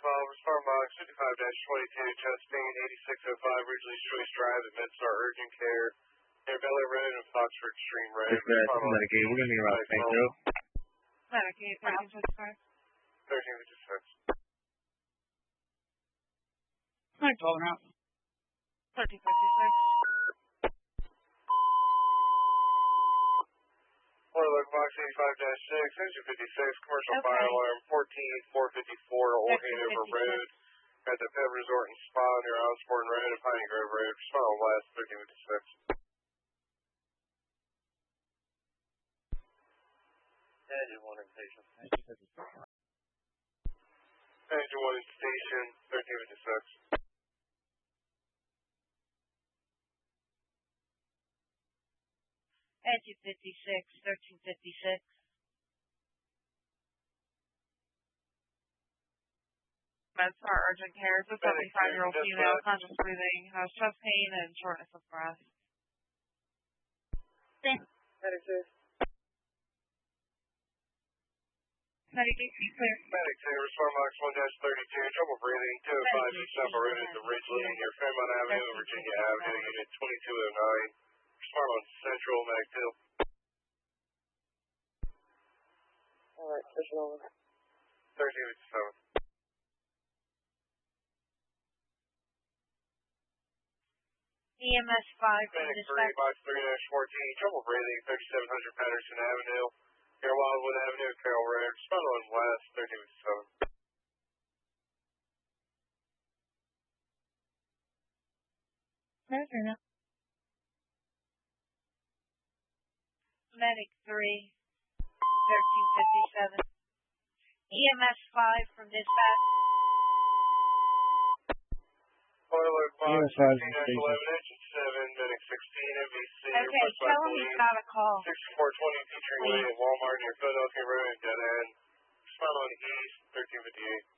Respond box 55-22, chest pain, 8605, Ridgely Choice Drive at MedStar Urgent Care, near Bel Air Road and Foxford Stream Road. Medicaid, we're going to be around St. Joe. Medicaid, 1356. 1356. 12 and out. 1356. Oil box 85-6, engine 56, commercial fire alarm 14454, Old Hanover Road, at the Peb Resort and Spa near Osborne Road and Piney Grove Road. Respond on last 1356. Engine 1 in station. Engine 1 in station, 1356. Engine 56, 1356. MedStar Urgent Care. It's a 75-year-old female, conscious breathing, has chest pain and shortness of breath. Medic 2, respond box 1-32, trouble breathing, 205 East Upper Road into Ridgely, near Fairmont Avenue and Virginia Avenue, unit 2209. Respond on Central, Medic 2. Alright, pushing over. 1357. EMS 5 from Medic 3, dispatch. box 3-14, trouble breathing, 3700 Patterson Avenue, near Wildwood Avenue, Carroll Road. Respond on West, 1357. Medic 3, 1357. EMS 5 from dispatch. Oil box EMS 5 16-11, station. engine 7, Medic 16, MVC, Okay, tell him he's got a call. 6420 Petrie Way at Walmart near Philadelphia Road and Dead End. Respond on East, 1358.